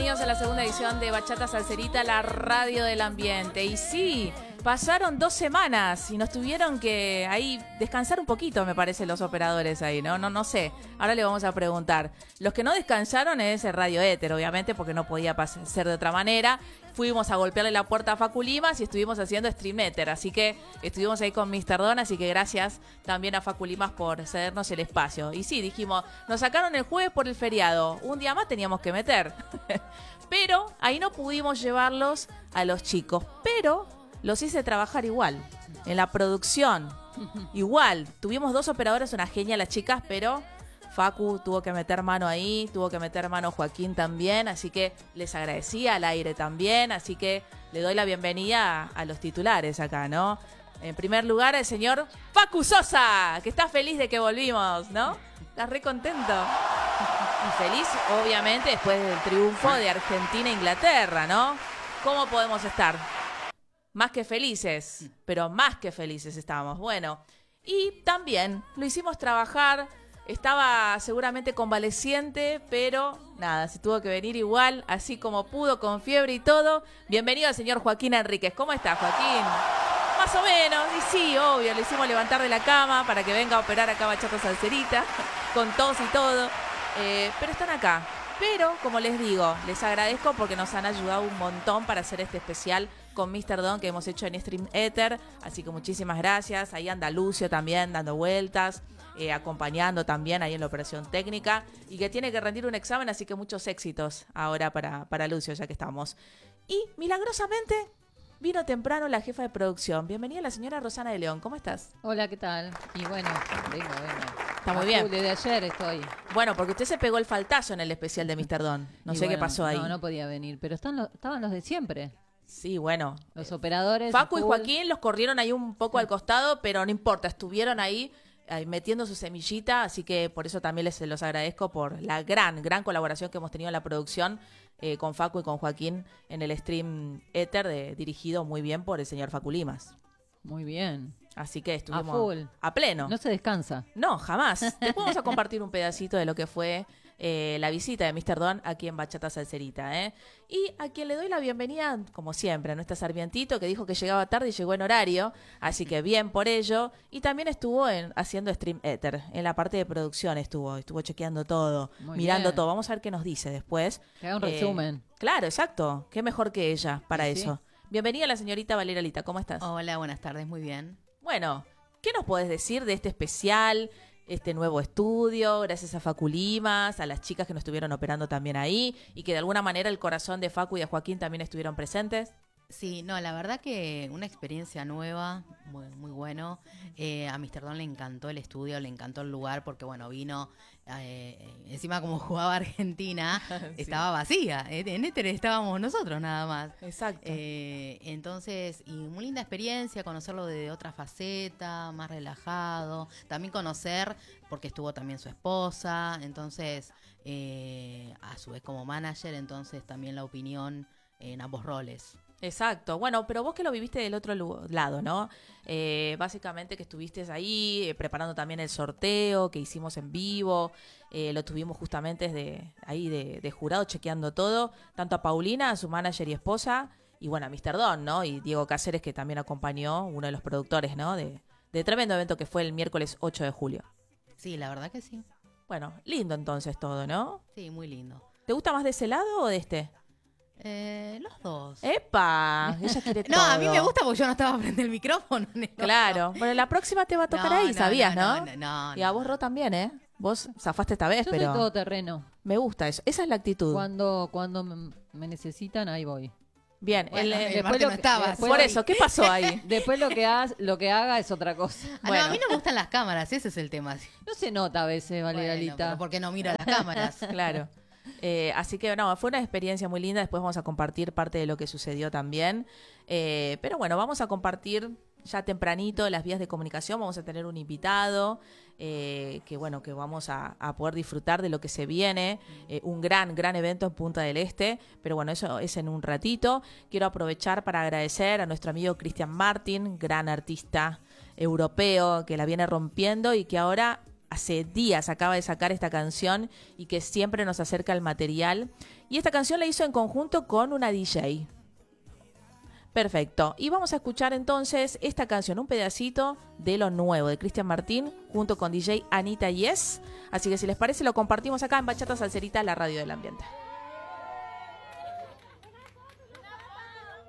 Bienvenidos a la segunda edición de Bachata Salserita, la radio del ambiente. Y sí, pasaron 2 semanas y nos tuvieron que ahí descansar un poquito, me parece, los operadores ahí, ¿no? No sé, ahora le vamos a preguntar. Los que no descansaron es el Radio Éter, obviamente, porque no podía ser de otra manera. Fuimos a golpearle la puerta a Facu Limas y estuvimos haciendo Stream Éter, así que estuvimos ahí con Mr. Don, así que gracias también a Facu Limas por cedernos el espacio. Y sí, dijimos, nos sacaron el jueves por el feriado, un día más teníamos que meter. Pero ahí no pudimos llevarlos a los chicos, pero los hice trabajar igual, en la producción, igual. Tuvimos 2 operadores, una genia las chicas, pero Facu tuvo que meter mano ahí, tuvo que meter mano Joaquín también, así que les agradecía al aire también, así que le doy la bienvenida a los titulares acá, ¿no? En primer lugar, el señor Facu Sosa, que está feliz de que volvimos, ¿no? ¿Estás re contento? Y feliz, obviamente, después del triunfo de Argentina e Inglaterra, ¿no? ¿Cómo podemos estar? Más que felices, pero más que felices estábamos. Bueno, y también lo hicimos trabajar. Estaba seguramente convaleciente, pero nada, se tuvo que venir igual, así como pudo, con fiebre y todo. Bienvenido al señor Joaquín Enríquez. ¿Cómo está, Joaquín? Más o menos, y sí, obvio, le hicimos levantar de la cama para que venga a operar acá Bachata Salserita, con tos y todo. Pero están acá. Pero, como les digo, les agradezco porque nos han ayudado un montón para hacer este especial con Mr. Don que hemos hecho en Stream Éter. Así que muchísimas gracias. Ahí anda Lucio también dando vueltas. Acompañando también ahí en la operación técnica y que tiene que rendir un examen, así que muchos éxitos ahora para Lucio, ya que estamos. Y milagrosamente vino temprano la jefa de producción. Bienvenida la señora Rosana de León, ¿cómo estás? Hola, ¿qué tal? Y bueno, vengo. Está muy bien. Desde ayer estoy. Bueno, porque usted se pegó el faltazo en el especial de Mr. Don. No sé qué pasó ahí. No podía venir, pero estaban los de siempre. Sí, bueno. Los operadores. Facu y Joaquín los corrieron ahí un poco al costado, pero no importa, estuvieron ahí metiendo su semillita, así que por eso también les los agradezco por la gran colaboración que hemos tenido en la producción con Facu y con Joaquín en el Stream Éter, dirigido muy bien por el señor Facu Limas. Muy bien. Así que estuvimos a full, a pleno. No se descansa. No, jamás. Después vamos a compartir un pedacito de lo que fue la visita de Mr. Don aquí en Bachata Salserita. Y a quien le doy la bienvenida, como siempre, a nuestra Sarmientito, que dijo que llegaba tarde y llegó en horario, así que bien por ello. Y también estuvo haciendo Stream Éter, en la parte de producción estuvo chequeando todo, muy mirando bien. todo. Vamos a ver qué nos dice después. Que haga un resumen. Claro, exacto. Qué mejor que ella para Sí, eso. sí. Bienvenida la señorita Valeria Lita, ¿cómo estás? Hola, buenas tardes, muy bien. Bueno, ¿qué nos podés decir de este especial, este nuevo estudio, gracias a Facu Limas, a las chicas que nos estuvieron operando también ahí y que de alguna manera el corazón de Facu y de Joaquín también estuvieron presentes? Sí, no, la verdad que una experiencia nueva, muy bueno. A Mr. Don le encantó el estudio, le encantó el lugar porque, bueno, vino, encima como jugaba Argentina, sí. Estaba vacía. En Éter estábamos nosotros nada más. Exacto. Entonces, y muy linda experiencia, conocerlo de otra faceta, más relajado. También conocer, porque estuvo también su esposa, entonces, a su vez como manager, entonces también la opinión en ambos roles. Exacto. Bueno, pero vos que lo viviste del otro lado, ¿no? Básicamente que estuviste ahí preparando también el sorteo que hicimos en vivo, lo tuvimos justamente de jurado chequeando todo, tanto a Paulina, a su manager y esposa, y bueno, a Mr. Don, ¿no? Y Diego Cáceres, que también acompañó, uno de los productores, ¿no? De tremendo evento que fue el miércoles 8 de julio. Sí, la verdad que sí. Bueno, lindo entonces todo, ¿no? Sí, muy lindo. ¿Te gusta más de ese lado o de este? Los dos. ¡Epa! Ella quiere todo. No, a mí me gusta porque yo no estaba frente al micrófono. No. Claro. Bueno, la próxima te va a tocar ahí, ¿sabías, no? No. Y a vos, Ro, también, ¿eh? Vos zafaste esta vez, Yo pero... soy todoterreno. Me gusta eso. Esa es la actitud. Cuando me necesitan, ahí voy. Bien. Bueno, después no estabas. por eso, ¿qué pasó ahí? Después lo que haga es otra cosa. Bueno. No, a mí no me gustan las cámaras, ese es el tema. No se nota a veces, Valeralita. Bueno, pero ¿por qué no miro las cámaras? Claro. Así que no, fue una experiencia muy linda. Después vamos a compartir parte de lo que sucedió también. Pero bueno, vamos a compartir ya tempranito las vías de comunicación. Vamos a tener un invitado que vamos a poder disfrutar de lo que se viene. Un gran evento en Punta del Este. Pero bueno, eso es en un ratito. Quiero aprovechar para agradecer a nuestro amigo Cristian Martin, gran artista europeo que la viene rompiendo y que ahora hace días acaba de sacar esta canción y que siempre nos acerca el material. Y esta canción la hizo en conjunto con una DJ. Perfecto. Y vamos a escuchar entonces esta canción, un pedacito de lo nuevo de Cristian Martín junto con DJ Anita Yes. Así que si les parece lo compartimos acá en Bachata Salserita, la radio del ambiente.